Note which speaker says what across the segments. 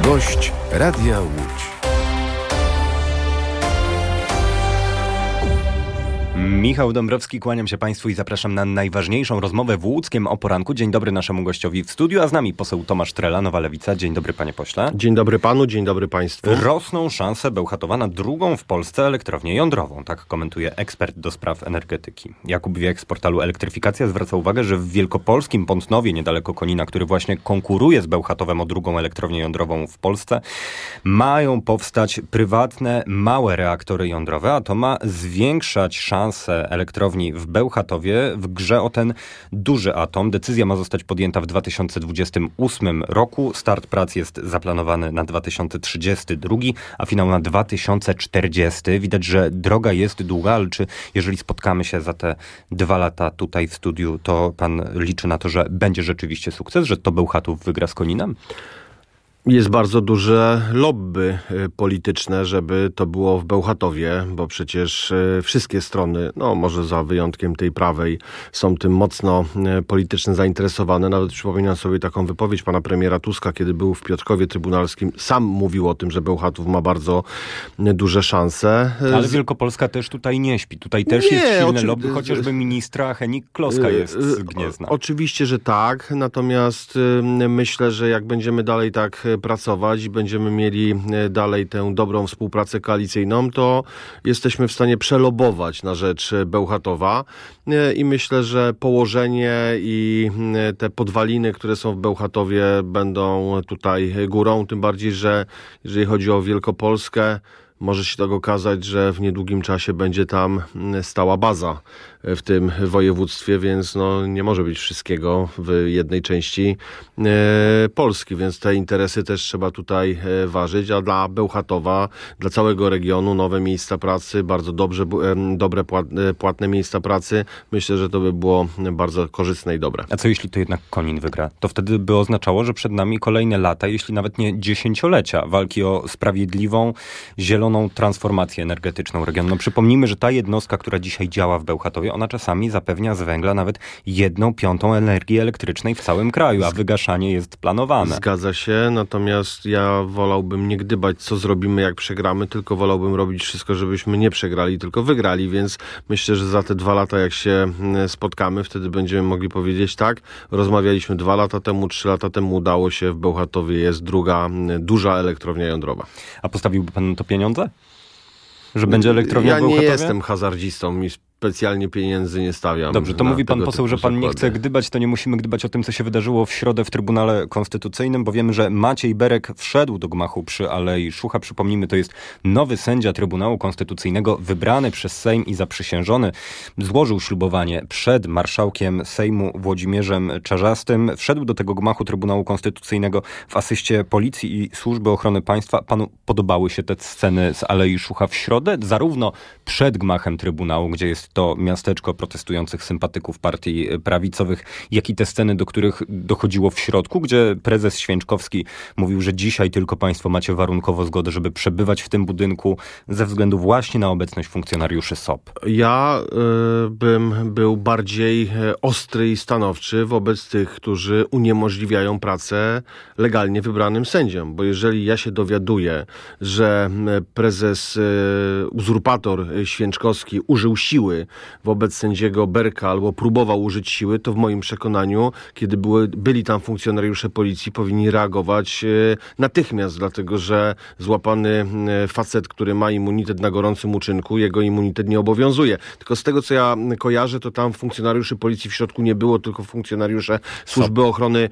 Speaker 1: Gość Radia Łódź.
Speaker 2: Michał Dąbrowski, kłaniam się Państwu i zapraszam na najważniejszą rozmowę w Łódzkiem o poranku. Dzień dobry naszemu gościowi w studiu, a z nami poseł Tomasz Trela, Nowa Lewica. Dzień dobry, panie pośle.
Speaker 3: Dzień dobry panu, dzień dobry państwu.
Speaker 2: Rosną szanse Bełchatowa na drugą w Polsce elektrownię jądrową, tak komentuje ekspert do spraw energetyki. Jakub Wiech z portalu Elektryfikacja zwraca uwagę, że w wielkopolskim Pątnowie, niedaleko Konina, który właśnie konkuruje z Bełchatowem o drugą elektrownię jądrową w Polsce, mają powstać prywatne, małe reaktory jądrowe, a to ma zwiększać szanse elektrowni w Bełchatowie w grze o ten duży atom. Decyzja ma zostać podjęta w 2028 roku. Start prac jest zaplanowany na 2032, a finał na 2040. Widać, że droga jest długa, ale czy jeżeli spotkamy się za te 2 lata tutaj w studiu, to pan liczy na to, że będzie rzeczywiście sukces, że to Bełchatów wygra z Koninem?
Speaker 3: Jest bardzo duże lobby polityczne, żeby to było w Bełchatowie, bo przecież wszystkie strony, no może za wyjątkiem tej prawej, są tym mocno politycznie zainteresowane. Nawet przypominam sobie taką wypowiedź pana premiera Tuska, kiedy był w Piotrkowie Trybunalskim. Sam mówił o tym, że Bełchatów ma bardzo duże szanse.
Speaker 2: Ale Wielkopolska też tutaj nie śpi. Tutaj też jest silne lobby, chociażby ministra Henik-Kloska jest z Gniezna.
Speaker 3: Oczywiście, że tak. Natomiast myślę, że jak będziemy dalej tak pracować i będziemy mieli dalej tę dobrą współpracę koalicyjną, to jesteśmy w stanie przelobować na rzecz Bełchatowa i myślę, że położenie i te podwaliny, które są w Bełchatowie, będą tutaj górą, tym bardziej, że jeżeli chodzi o Wielkopolskę, może się tak okazać, że w niedługim czasie będzie tam stała baza w tym województwie, więc no, nie może być wszystkiego w jednej części Polski, więc te interesy też trzeba tutaj ważyć, a dla Bełchatowa, dla całego regionu nowe miejsca pracy, bardzo dobre płatne miejsca pracy, myślę, że to by było bardzo korzystne i dobre.
Speaker 2: A co jeśli to jednak Konin wygra? To wtedy by oznaczało, że przed nami kolejne lata, jeśli nawet nie dziesięciolecia walki o sprawiedliwą, zieloną transformację energetyczną regionu. No przypomnijmy, że ta jednostka, która dzisiaj działa w Bełchatowie, ona czasami zapewnia z węgla nawet 1/5 energii elektrycznej w całym kraju, a wygaszanie jest planowane.
Speaker 3: Zgadza się, natomiast ja wolałbym nie gdybać, co zrobimy, jak przegramy, tylko wolałbym robić wszystko, żebyśmy nie przegrali, tylko wygrali, więc myślę, że za te 2 lata, jak się spotkamy, wtedy będziemy mogli powiedzieć tak, rozmawialiśmy 2 lata temu, 3 lata temu, udało się, w Bełchatowie jest druga duża elektrownia jądrowa.
Speaker 2: A postawiłby pan na to pieniądze? Że będzie elektrownia w Bełchatowie?
Speaker 3: Ja nie jestem hazardzistą i specjalnie pieniędzy nie stawiam.
Speaker 2: Dobrze, to mówi pan poseł, że pan nie chce gdybać, to nie musimy gdybać o tym, co się wydarzyło w środę w Trybunale Konstytucyjnym, bo wiemy, że Maciej Berek wszedł do gmachu przy Alei Szucha. Przypomnijmy, to jest nowy sędzia Trybunału Konstytucyjnego, wybrany przez Sejm i zaprzysiężony. Złożył ślubowanie przed marszałkiem Sejmu Włodzimierzem Czarzastym. Wszedł do tego gmachu Trybunału Konstytucyjnego w asyście Policji i Służby Ochrony Państwa. Panu podobały się te sceny z Alei Szucha w środę? Zarówno przed gmachem Trybunału, gdzie jest to miasteczko protestujących sympatyków partii prawicowych, jak i te sceny, do których dochodziło w środku, gdzie prezes Święczkowski mówił, że dzisiaj tylko państwo macie warunkowo zgodę, żeby przebywać w tym budynku ze względu właśnie na obecność funkcjonariuszy SOP.
Speaker 3: Ja bym był bardziej ostry i stanowczy wobec tych, którzy uniemożliwiają pracę legalnie wybranym sędziom, bo jeżeli ja się dowiaduję, że prezes uzurpator Święczkowski użył siły wobec sędziego Berka albo próbował użyć siły, to w moim przekonaniu, kiedy byli tam funkcjonariusze policji, powinni reagować natychmiast, dlatego że złapany facet, który ma immunitet na gorącym uczynku, jego immunitet nie obowiązuje. Tylko z tego, co ja kojarzę, to tam funkcjonariuszy policji w środku nie było, tylko funkcjonariusze Służby Ochrony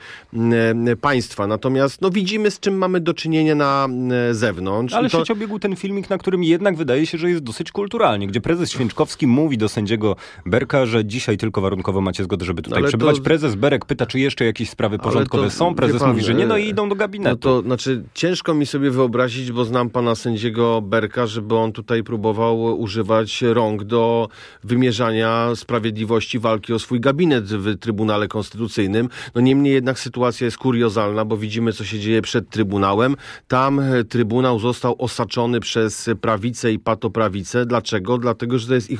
Speaker 3: Państwa. Natomiast no, widzimy, z czym mamy do czynienia na zewnątrz.
Speaker 2: Ale sieć obiegł ten filmik, na którym jednak wydaje się, że jest dosyć kulturalnie, gdzie prezes Święczkowski mówi do sędziego Berka, że dzisiaj tylko warunkowo macie zgodę, żeby tutaj przebywać. Prezes Berek pyta, czy jeszcze jakieś sprawy porządkowe są. Prezes mówi, że nie, no i idą do gabinetu.
Speaker 3: No to znaczy, ciężko mi sobie wyobrazić, bo znam pana sędziego Berka, żeby on tutaj próbował używać rąk do wymierzania sprawiedliwości, walki o swój gabinet w Trybunale Konstytucyjnym. No niemniej jednak sytuacja jest kuriozalna, bo widzimy, co się dzieje przed Trybunałem. Tam Trybunał został osaczony przez prawicę i patoprawicę. Dlaczego? Dlatego, że to jest ich ostatni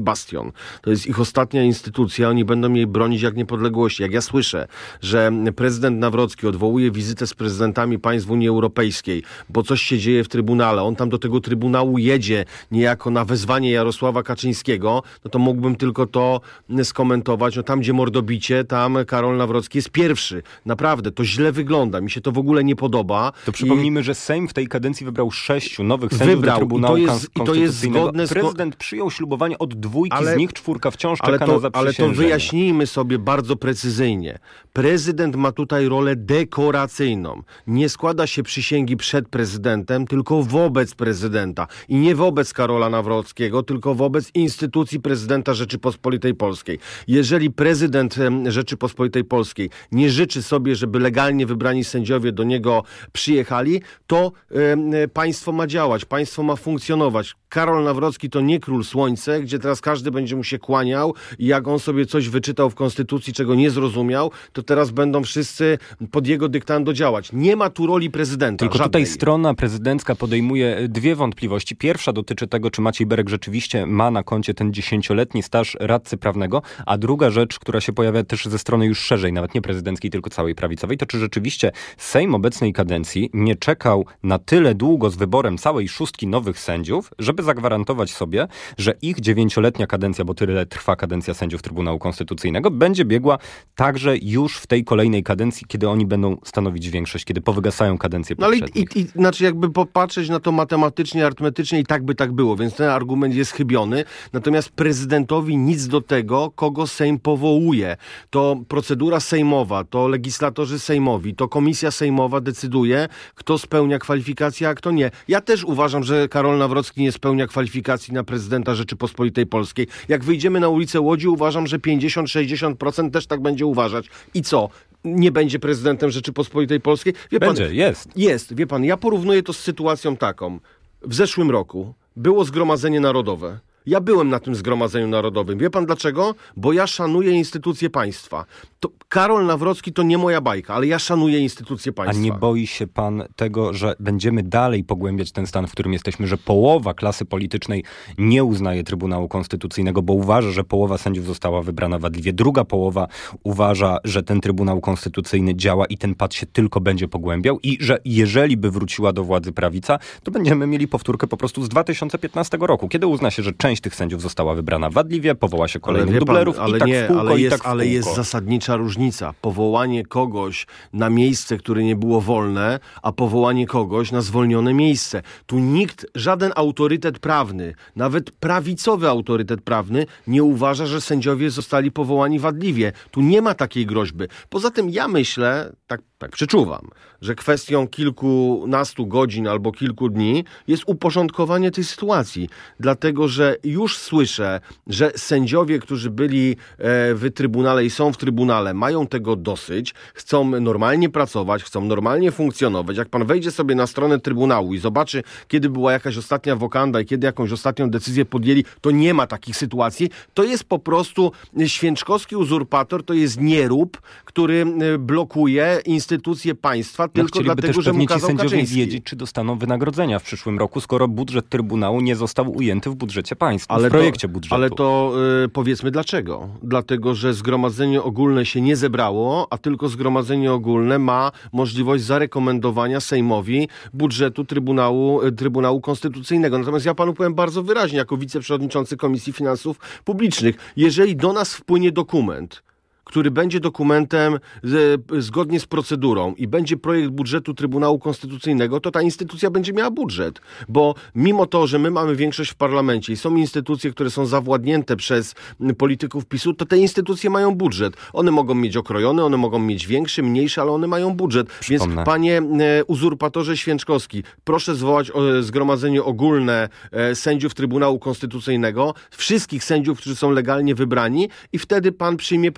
Speaker 3: bastion. To jest ich ostatnia instytucja, oni będą jej bronić jak niepodległości. Jak ja słyszę, że prezydent Nawrocki odwołuje wizytę z prezydentami państw Unii Europejskiej, bo coś się dzieje w Trybunale, on tam do tego Trybunału jedzie niejako na wezwanie Jarosława Kaczyńskiego, no to mógłbym tylko to skomentować. No tam, gdzie mordobicie, tam Karol Nawrocki jest pierwszy. Naprawdę, to źle wygląda. Mi się to w ogóle nie podoba.
Speaker 2: To przypomnijmy, że Sejm w tej kadencji wybrał 6 nowych sędziów do Trybunału Konstytucyjnego. Prezydent przyjął ślubowanie od 2 z nich, 4 wciąż czeka na zaprzysiężenie.
Speaker 3: Ale to wyjaśnijmy sobie bardzo precyzyjnie. Prezydent ma tutaj rolę dekoracyjną. Nie składa się przysięgi przed prezydentem, tylko wobec prezydenta. I nie wobec Karola Nawrockiego, tylko wobec instytucji prezydenta Rzeczypospolitej Polskiej. Jeżeli prezydent Rzeczypospolitej Polskiej nie życzy sobie, żeby legalnie wybrani sędziowie do niego przyjechali, to państwo ma działać, państwo ma funkcjonować. Karol Nawrocki to nie król słońce, gdzie teraz każdy będzie mu się kłaniał i jak on sobie coś wyczytał w Konstytucji, czego nie zrozumiał, to teraz będą wszyscy pod jego dyktando działać. Nie ma tu roli prezydenta.
Speaker 2: Tylko
Speaker 3: żadnej.
Speaker 2: Tutaj strona prezydencka podejmuje 2 wątpliwości. Pierwsza dotyczy tego, czy Maciej Berek rzeczywiście ma na koncie ten 10-letni staż radcy prawnego, a druga rzecz, która się pojawia też ze strony już szerzej, nawet nie prezydenckiej, tylko całej prawicowej, to czy rzeczywiście Sejm obecnej kadencji nie czekał na tyle długo z wyborem całej 6 nowych sędziów, żeby zagwarantować sobie, że ich 9-letnia kadencja, bo tyle trwa kadencja sędziów Trybunału Konstytucyjnego, będzie biegła także już w tej kolejnej kadencji, kiedy oni będą stanowić większość, kiedy powygasają kadencje poprzednich.
Speaker 3: Ale znaczy jakby popatrzeć na to matematycznie, arytmetycznie i tak by tak było, więc ten argument jest chybiony. Natomiast prezydentowi nic do tego, kogo Sejm powołuje. To procedura sejmowa, to legislatorzy sejmowi, to komisja sejmowa decyduje, kto spełnia kwalifikacje, a kto nie. Ja też uważam, że Karol Nawrocki nie spełnia kwalifikacji na prezydenta Rzeczypospolitej Polskiej. Jak wyjdziemy na ulicę Łodzi, uważam, że 50-60% też tak będzie uważać. I co? Nie będzie prezydentem Rzeczypospolitej Polskiej? Wie pan, jest. Wie pan, ja porównuję to z sytuacją taką. W zeszłym roku było Zgromadzenie Narodowe. Ja byłem na tym Zgromadzeniu Narodowym. Wie pan dlaczego? Bo ja szanuję instytucje państwa. To Karol Nawrocki to nie moja bajka, ale ja szanuję instytucje państwa.
Speaker 2: A nie boi się pan tego, że będziemy dalej pogłębiać ten stan, w którym jesteśmy, że połowa klasy politycznej nie uznaje Trybunału Konstytucyjnego, bo uważa, że połowa sędziów została wybrana wadliwie. Druga połowa uważa, że ten Trybunał Konstytucyjny działa i ten pad się tylko będzie pogłębiał i że jeżeli by wróciła do władzy prawica, to będziemy mieli powtórkę po prostu z 2015 roku, kiedy uzna się, że część tych sędziów została wybrana wadliwie, powoła się kolejnych dublerów i tak w kółko,
Speaker 3: ale jest zasadnicza różnica. Powołanie kogoś na miejsce, które nie było wolne, a powołanie kogoś na zwolnione miejsce. Tu nikt, żaden autorytet prawny, nawet prawicowy autorytet prawny nie uważa, że sędziowie zostali powołani wadliwie. Tu nie ma takiej groźby. Poza tym ja myślę, tak przeczuwam, że kwestią kilkunastu godzin albo kilku dni jest uporządkowanie tej sytuacji. Dlatego, że już słyszę, że sędziowie, którzy byli w Trybunale i są w Trybunale, mają tego dosyć, chcą normalnie pracować, chcą normalnie funkcjonować. Jak pan wejdzie sobie na stronę Trybunału i zobaczy, kiedy była jakaś ostatnia wokanda i kiedy jakąś ostatnią decyzję podjęli, to nie ma takich sytuacji. To jest po prostu święczkowski uzurpator, to jest nierób, który blokuje instytucje państwa tylko dlatego, że mu kazał Kaczyński.
Speaker 2: Sędziowie wiedzieć, czy dostaną wynagrodzenia w przyszłym roku, skoro budżet Trybunału nie został ujęty w budżecie państwa, w projekcie budżetu.
Speaker 3: Ale to powiedzmy dlaczego. Dlatego, że Zgromadzenie Ogólne się nie zebrało, a tylko Zgromadzenie Ogólne ma możliwość zarekomendowania Sejmowi budżetu Trybunału Konstytucyjnego. Natomiast ja panu powiem bardzo wyraźnie, jako wiceprzewodniczący Komisji Finansów Publicznych, jeżeli do nas wpłynie dokument, który będzie dokumentem zgodnie z procedurą i będzie projekt budżetu Trybunału Konstytucyjnego, to ta instytucja będzie miała budżet. Bo mimo to, że my mamy większość w parlamencie i są instytucje, które są zawładnięte przez polityków PiS-u, to te instytucje mają budżet. One mogą mieć okrojony, one mogą mieć większy, mniejszy, ale one mają budżet. Więc panie uzurpatorze Święczkowski, proszę zwołać Zgromadzenie Ogólne sędziów Trybunału Konstytucyjnego, wszystkich sędziów, którzy są legalnie wybrani i wtedy pan przyjmie projekt budżetu.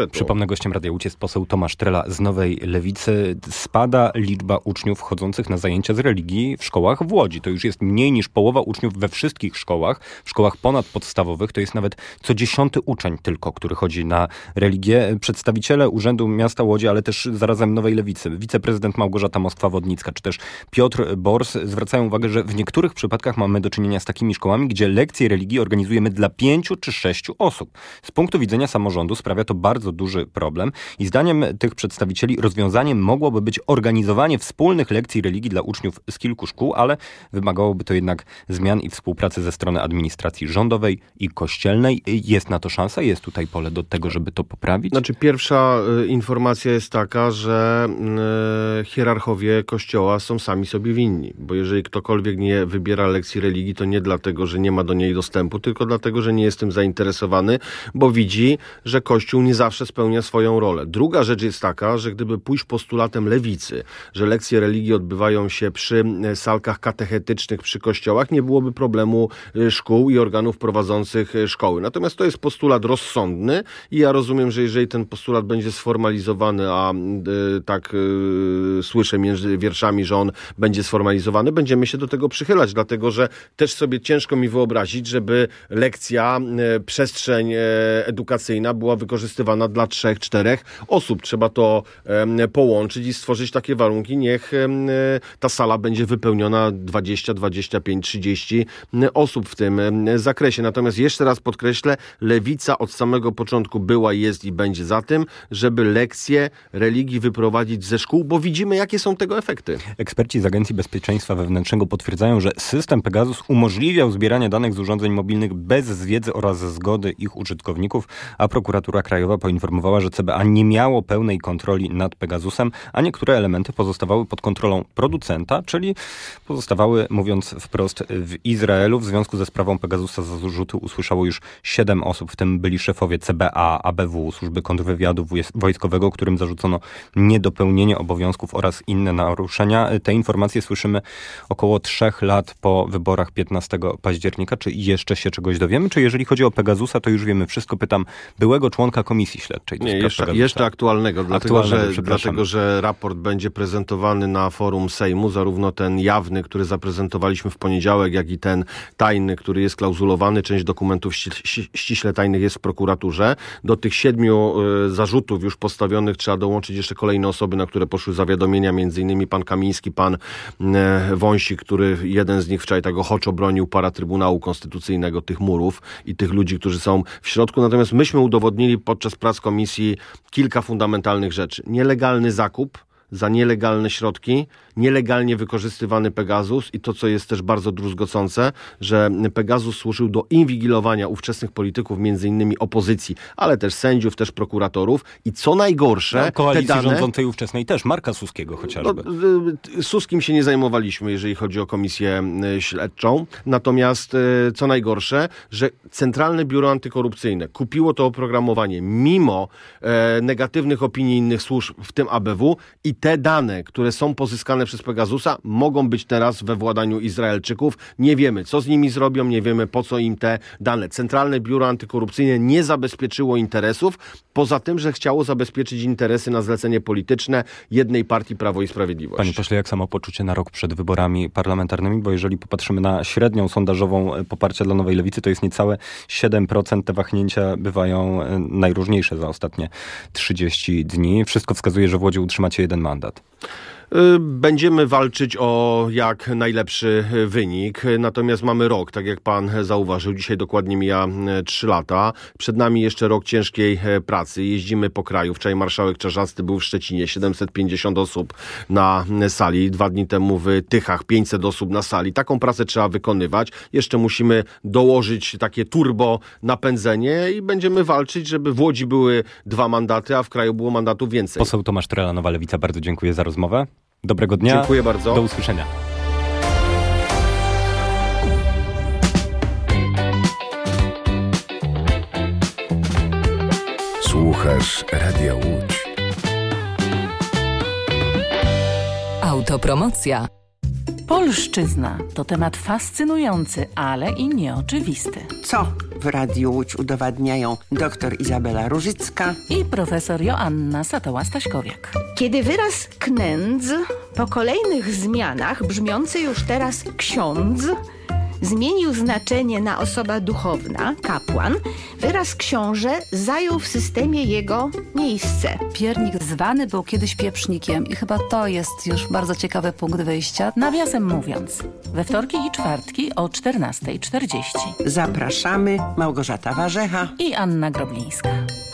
Speaker 3: budżetu.
Speaker 2: Przypomnę, gościem Radia Łódź jest poseł Tomasz Trela z Nowej Lewicy. Spada liczba uczniów chodzących na zajęcia z religii w szkołach w Łodzi. To już jest mniej niż połowa uczniów we wszystkich szkołach. W szkołach ponadpodstawowych to jest nawet co 10. uczeń tylko, który chodzi na religię. Przedstawiciele Urzędu Miasta Łodzi, ale też zarazem Nowej Lewicy, wiceprezydent Małgorzata Moskwa-Wodnicka, czy też Piotr Bors zwracają uwagę, że w niektórych przypadkach mamy do czynienia z takimi szkołami, gdzie lekcje religii organizujemy dla 5 czy 6 osób. Z punktu widzenia samorządu sprawia to bardzo duży problem i zdaniem tych przedstawicieli rozwiązaniem mogłoby być organizowanie wspólnych lekcji religii dla uczniów z kilku szkół, ale wymagałoby to jednak zmian i współpracy ze strony administracji rządowej i kościelnej. Jest na to szansa? Jest tutaj pole do tego, żeby to poprawić?
Speaker 3: Znaczy, pierwsza informacja jest taka, że hierarchowie Kościoła są sami sobie winni, bo jeżeli ktokolwiek nie wybiera lekcji religii, to nie dlatego, że nie ma do niej dostępu, tylko dlatego, że nie jest tym zainteresowany, bo widzi, że Kościół nie zawsze spełnia swoją rolę. Druga rzecz jest taka, że gdyby pójść postulatem lewicy, że lekcje religii odbywają się przy salkach katechetycznych przy kościołach, nie byłoby problemu szkół i organów prowadzących szkoły. Natomiast to jest postulat rozsądny i ja rozumiem, że jeżeli ten postulat będzie sformalizowany, a tak słyszę między wierszami, że on będzie sformalizowany, będziemy się do tego przychylać, dlatego że też sobie ciężko mi wyobrazić, żeby lekcja, przestrzeń edukacyjna była wykorzystywana dla 3-4 osób. Trzeba to połączyć i stworzyć takie warunki, niech ta sala będzie wypełniona 20, 25, 30 osób w tym zakresie. Natomiast jeszcze raz podkreślę, Lewica od samego początku była, jest i będzie za tym, żeby lekcje religii wyprowadzić ze szkół, bo widzimy, jakie są tego efekty.
Speaker 2: Eksperci z Agencji Bezpieczeństwa Wewnętrznego potwierdzają, że system Pegasus umożliwiał zbieranie danych z urządzeń mobilnych bez wiedzy oraz zgody ich użytkowników, a prokuratura krajowa poinformowała, że CBA nie miało pełnej kontroli nad Pegasusem, a niektóre elementy pozostawały pod kontrolą producenta, czyli pozostawały, mówiąc wprost, w Izraelu. W związku ze sprawą Pegasusa zarzuty usłyszało już 7 osób, w tym byli szefowie CBA, ABW, Służby Kontrwywiadu Wojskowego, którym zarzucono niedopełnienie obowiązków oraz inne naruszenia. Te informacje słyszymy około 3 lat po wyborach 15 października. Czy jeszcze się czegoś dowiemy? Czy jeżeli chodzi o Pegasusa, to już wiemy wszystko? Pytam byłego członka Komisji Śledczej.
Speaker 3: Nie, jeszcze aktualnego, dlatego że raport będzie prezentowany na forum Sejmu, zarówno ten jawny, który zaprezentowaliśmy w poniedziałek, jak i ten tajny, który jest klauzulowany. Część dokumentów ściśle tajnych jest w prokuraturze. Do tych 7 zarzutów już postawionych trzeba dołączyć jeszcze kolejne osoby, na które poszły zawiadomienia, między innymi pan Kamiński, pan Wąsik, który jeden z nich wczoraj tak ochoczo bronił Paratrybunału Konstytucyjnego, tych murów i tych ludzi, którzy są w środku. Natomiast myśmy udowodnili podczas prac komisji kilka fundamentalnych rzeczy. Nielegalny zakup za nielegalne środki, nielegalnie wykorzystywany Pegasus i to, co jest też bardzo druzgocące, że Pegasus służył do inwigilowania ówczesnych polityków, między innymi opozycji, ale też sędziów, też prokuratorów i co najgorsze...
Speaker 2: Koalicji te dane, rządzącej ówczesnej też, Marka Suskiego chociażby.
Speaker 3: Suskim się nie zajmowaliśmy, jeżeli chodzi o komisję śledczą, natomiast co najgorsze, że Centralne Biuro Antykorupcyjne kupiło to oprogramowanie mimo negatywnych opinii innych służb, w tym ABW, i te dane, które są pozyskane przez Pegasusa, mogą być teraz we władaniu Izraelczyków. Nie wiemy, co z nimi zrobią, nie wiemy, po co im te dane. Centralne Biuro Antykorupcyjne nie zabezpieczyło interesów, poza tym, że chciało zabezpieczyć interesy na zlecenie polityczne jednej partii Prawo i Sprawiedliwość.
Speaker 2: Panie pośle, jak samopoczucie na rok przed wyborami parlamentarnymi? Bo jeżeli popatrzymy na średnią sondażową poparcia dla Nowej Lewicy, to jest niecałe 7%. Te wahnięcia bywają najróżniejsze za ostatnie 30 dni. Wszystko wskazuje, że w Łodzi utrzymacie jeden mandat.
Speaker 3: Będziemy walczyć o jak najlepszy wynik, natomiast mamy rok, tak jak pan zauważył, dzisiaj dokładnie mija 3 lata. Przed nami jeszcze rok ciężkiej pracy. Jeździmy po kraju. Wczoraj marszałek Czarzasty był w Szczecinie, 750 osób na sali. 2 dni temu w Tychach 500 osób na sali. Taką pracę trzeba wykonywać. Jeszcze musimy dołożyć takie turbo napędzenie i będziemy walczyć, żeby w Łodzi były 2 mandaty, a w kraju było mandatów więcej.
Speaker 2: Poseł Tomasz Trela, Nowa Lewica, bardzo dziękuję za rozmowę. Dobrego dnia.
Speaker 3: Dziękuję bardzo.
Speaker 2: Do usłyszenia.
Speaker 1: Słuchasz Radia Łódź.
Speaker 4: Autopromocja. Polszczyzna to temat fascynujący, ale i nieoczywisty.
Speaker 5: Co w Radiu Łódź udowadniają dr Izabela Różycka
Speaker 4: i profesor Joanna Satoła-Staśkowiak.
Speaker 6: Kiedy wyraz knędz po kolejnych zmianach, brzmiący już teraz ksiądz, zmienił znaczenie na osoba duchowna, kapłan, wyraz książę zajął w systemie jego miejsce.
Speaker 7: Piernik zwany był kiedyś pieprznikiem i chyba to jest już bardzo ciekawy punkt wyjścia.
Speaker 4: Nawiasem mówiąc, we wtorki i czwartki o 14:40.
Speaker 5: Zapraszamy, Małgorzata Warzecha
Speaker 4: i Anna Groblińska.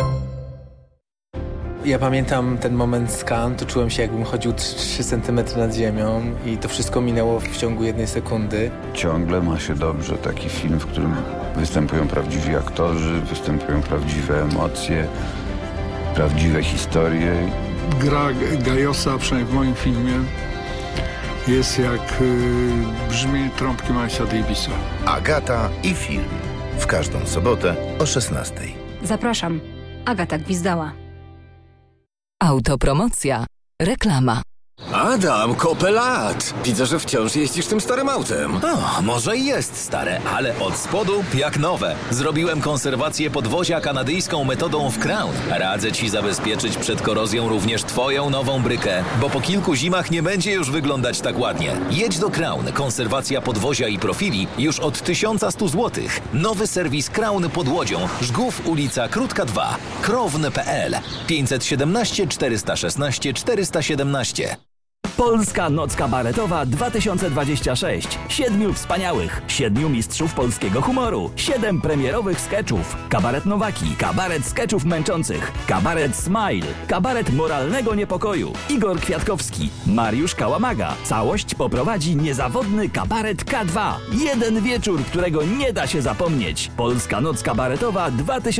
Speaker 8: Ja pamiętam ten moment z Cannes, to czułem się, jakbym chodził 3 cm nad ziemią i to wszystko minęło w ciągu 1 sekundy.
Speaker 9: Ciągle ma się dobrze taki film, w którym występują prawdziwi aktorzy, występują prawdziwe emocje, prawdziwe historie.
Speaker 10: Gra Gajosa, przynajmniej w moim filmie, jest jak brzmienie trąbki Milesa Davisa.
Speaker 1: Agata i film. W każdą sobotę o 16:00.
Speaker 11: Zapraszam. Agata Gwizdała.
Speaker 12: Autopromocja. Reklama.
Speaker 13: Adam, kopę lat! Widzę, że wciąż jeździsz tym starym autem.
Speaker 14: O, może i jest stare, ale od spodu jak nowe. Zrobiłem konserwację podwozia kanadyjską metodą w Crown. Radzę ci zabezpieczyć przed korozją również twoją nową brykę, bo po kilku zimach nie będzie już wyglądać tak ładnie. Jedź do Crown. Konserwacja podwozia i profili już od 1100 zł. Nowy serwis Crown pod Łodzią. Żgów, ulica Krótka 2. Krown.pl 517 416 417.
Speaker 15: Polska Noc Kabaretowa 2026. 7 wspaniałych, 7 mistrzów polskiego humoru, 7 premierowych skeczów. Kabaret Nowaki, kabaret skeczów męczących, kabaret Smile, kabaret moralnego niepokoju. Igor Kwiatkowski, Mariusz Kałamaga. Całość poprowadzi niezawodny kabaret K2. Jeden wieczór, którego nie da się zapomnieć. Polska Noc Kabaretowa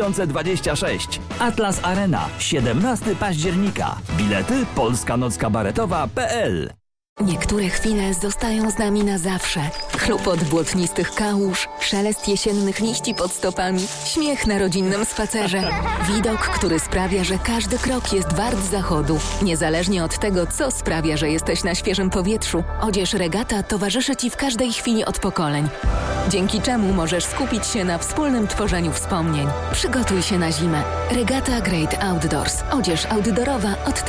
Speaker 15: 2026. Atlas Arena, 17 października. Bilety polskanockabaretowa.pl.
Speaker 12: Niektóre chwile zostają z nami na zawsze. Chlupot błotnistych kałuż, szelest jesiennych liści pod stopami, śmiech na rodzinnym spacerze. Widok, który sprawia, że każdy krok jest wart zachodu. Niezależnie od tego, co sprawia, że jesteś na świeżym powietrzu, odzież Regata towarzyszy Ci w każdej chwili od pokoleń. Dzięki czemu możesz skupić się na wspólnym tworzeniu wspomnień. Przygotuj się na zimę. Regata Great Outdoors. Odzież outdoorowa od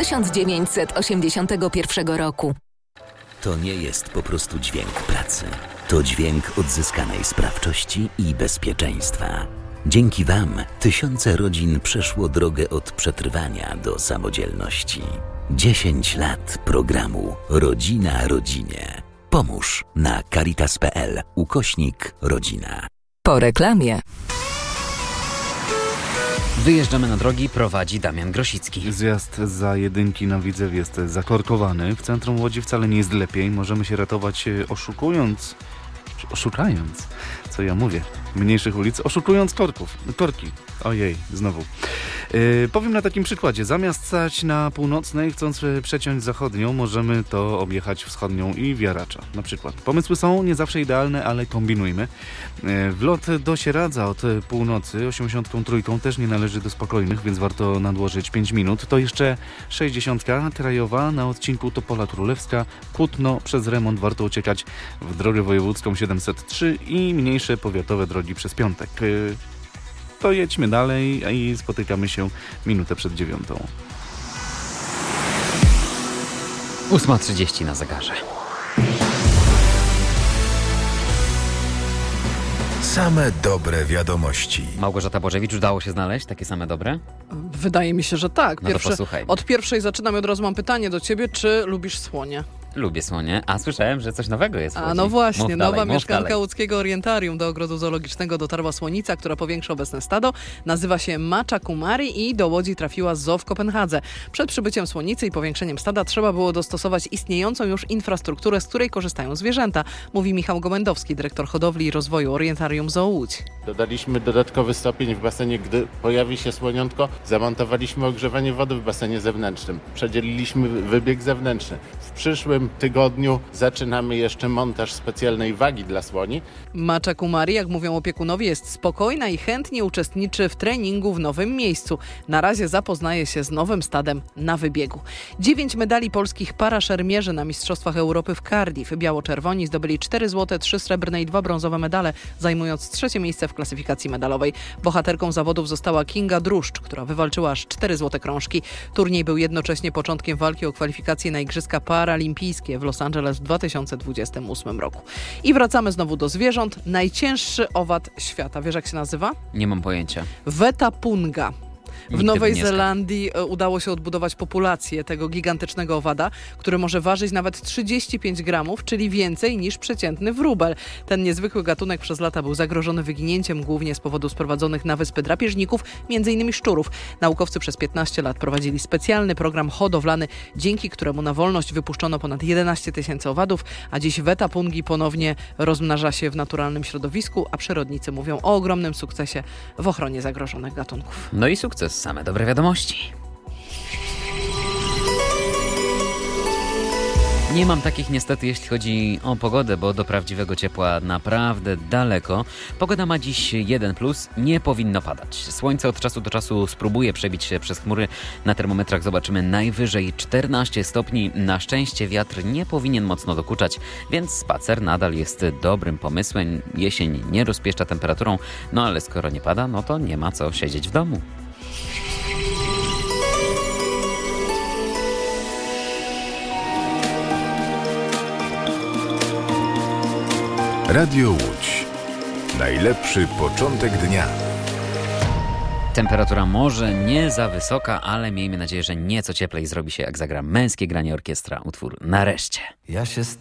Speaker 12: 1981 roku.
Speaker 16: To nie jest po prostu dźwięk pracy. To dźwięk odzyskanej sprawczości i bezpieczeństwa. Dzięki Wam tysiące rodzin przeszło drogę od przetrwania do samodzielności. 10 lat programu Rodzina Rodzinie. Pomóż na caritas.pl/rodzina.
Speaker 12: Po reklamie.
Speaker 17: Wyjeżdżamy na drogi, prowadzi Damian Grosicki.
Speaker 18: Zjazd za Jedynki na Widzew jest zakorkowany. W centrum Łodzi wcale nie jest lepiej. Możemy się ratować oszukając, co ja mówię, mniejszych ulic, oszukując korki. Ojej, znowu. Powiem na takim przykładzie. Zamiast stać na północnej, chcąc przeciąć zachodnią, możemy to objechać wschodnią i Wiaracza na przykład. Pomysły są nie zawsze idealne, ale kombinujmy. Wlot do Sieradza od północy 83 też nie należy do spokojnych, więc warto nadłożyć 5 minut. To jeszcze 60 krajowa na odcinku Topola Królewska. Kutno przez remont warto uciekać w drogę wojewódzką 703 i mniejsze powiatowe drogi przez piątek. To jedźmy dalej i spotykamy się minutę przed 9:00.
Speaker 17: 8:30 na zegarze.
Speaker 1: Same dobre wiadomości.
Speaker 17: Małgorzata Bożewicz, udało się znaleźć takie same dobre?
Speaker 19: Wydaje mi się, że tak.
Speaker 17: No to posłuchajmy.
Speaker 19: Od pierwszej zaczynam i od razu mam pytanie do ciebie, czy lubisz słonie?
Speaker 17: Lubię słonie, a słyszałem, że coś nowego jest w Łodzi.
Speaker 19: A no właśnie, nowa mieszkanka
Speaker 17: dalej.
Speaker 19: łódzkiego orientarium. Do ogrodu zoologicznego dotarła słonica, która powiększa obecne stado. Nazywa się Macza Kumari i do Łodzi trafiła z zoo w Kopenhadze. Przed przybyciem słonicy i powiększeniem stada trzeba było dostosować istniejącą już infrastrukturę, z której korzystają zwierzęta, mówi Michał Gomendowski, dyrektor hodowli i rozwoju Orientarium Zoo Łódź.
Speaker 20: Dodaliśmy dodatkowy stopień w basenie, gdy pojawi się słoniątko. Zamontowaliśmy ogrzewanie wody w basenie zewnętrznym. Przedzieliliśmy wybieg zewnętrzny. W przyszłym tym tygodniu zaczynamy jeszcze montaż specjalnej wagi dla słoni.
Speaker 19: Macza Kumari, jak mówią opiekunowie, jest spokojna i chętnie uczestniczy w treningu w nowym miejscu. Na razie zapoznaje się z nowym stadem na wybiegu. 9 medali polskich paraszermierzy na Mistrzostwach Europy w Cardiff. Biało-czerwoni zdobyli 4 złote, 3 srebrne i 2 brązowe medale, zajmując 3. miejsce w klasyfikacji medalowej. Bohaterką zawodów została Kinga Druszcz, która wywalczyła aż 4 złote krążki. Turniej był jednocześnie początkiem walki o kwalifikacje na Igrzyska Paralimpijskie w Los Angeles w 2028 roku. I wracamy znowu do zwierząt. Najcięższy owad świata. Wiesz, jak się nazywa?
Speaker 17: Nie mam pojęcia.
Speaker 19: Wetapunga. W Nowej Zelandii udało się odbudować populację tego gigantycznego owada, który może ważyć nawet 35 gramów, czyli więcej niż przeciętny wróbel. Ten niezwykły gatunek przez lata był zagrożony wyginięciem, głównie z powodu sprowadzonych na wyspy drapieżników, m.in. szczurów. Naukowcy przez 15 lat prowadzili specjalny program hodowlany, dzięki któremu na wolność wypuszczono ponad 11 000 owadów, a dziś wetapungi ponownie rozmnaża się w naturalnym środowisku, a przyrodnicy mówią o ogromnym sukcesie w ochronie zagrożonych gatunków.
Speaker 17: No i sukces. Same dobre wiadomości. Nie mam takich niestety, jeśli chodzi o pogodę, bo do prawdziwego ciepła naprawdę daleko. Pogoda ma dziś 1+, nie powinno padać. Słońce od czasu do czasu spróbuje przebić się przez chmury. Na termometrach zobaczymy najwyżej 14 stopni. Na szczęście wiatr nie powinien mocno dokuczać, więc spacer nadal jest dobrym pomysłem. Jesień nie rozpieszcza temperaturą, no ale skoro nie pada, no to nie ma co siedzieć w domu.
Speaker 1: Radio Łódź. Najlepszy początek dnia.
Speaker 17: Temperatura może nie za wysoka, ale miejmy nadzieję, że nieco cieplej zrobi się, jak zagra męskie granie orkiestra utwór Nareszcie.
Speaker 21: Ja się